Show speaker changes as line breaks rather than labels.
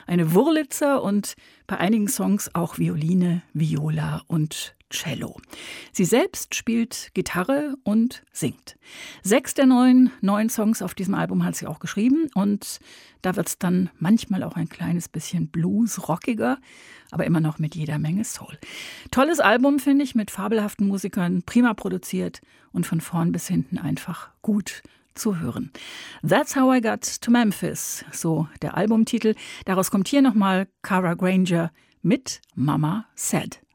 eine Wurlitzer und bei einigen Songs auch Violine, Viola und Cello. Sie selbst spielt Gitarre und singt. 6 der neuen Songs auf diesem Album hat sie auch geschrieben und da wird es dann manchmal auch ein kleines bisschen blues-rockiger, aber immer noch mit jeder Menge Soul. Tolles Album, finde ich, mit fabelhaften Musikern, prima produziert und von vorn bis hinten einfach gut zu hören. That's How I Got to Memphis, so der Albumtitel. Daraus kommt hier nochmal Cara Granger mit Mama Said.